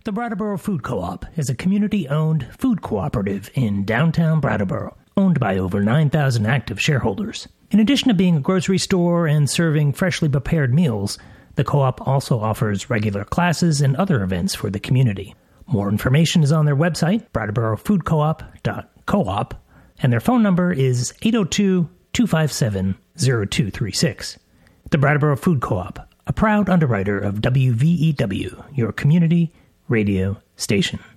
The Brattleboro Food Co-op is a community-owned food cooperative in downtown Brattleboro, owned by over 9,000 active shareholders. In addition to being a grocery store and serving freshly prepared meals, the co-op also offers regular classes and other events for the community. More information is on their website, brattleborofoodcoop.coop, and their phone number is 802-257-0236. The Brattleboro Food Co-op, a proud underwriter of WVEW, your community radio station.